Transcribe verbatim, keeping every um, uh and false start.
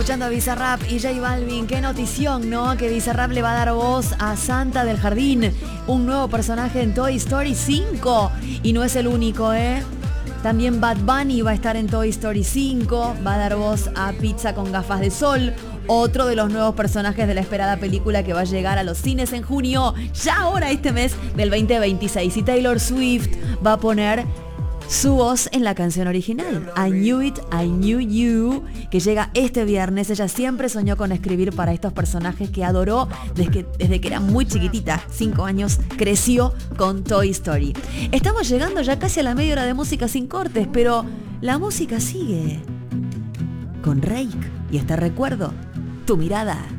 escuchando a Bizarrap y J Balvin. Qué notición, ¿no? Que Bizarrap le va a dar voz a Santa del Jardín, un nuevo personaje en Toy Story cinco. Y no es el único, ¿eh? También Bad Bunny va a estar en Toy Story cinco, va a dar voz a Pizza con gafas de sol, otro de los nuevos personajes de la esperada película que va a llegar a los cines en junio, ya ahora este mes del veinte veintiséis. Y Taylor Swift va a poner su voz en la canción original, I Knew It, I Knew You, que llega este viernes. Ella siempre soñó con escribir para estos personajes que adoró desde que, desde que era muy chiquitita, cinco años, creció con Toy Story. Estamos llegando ya casi a la media hora de música sin cortes, pero la música sigue con Reik y este recuerdo, tu mirada.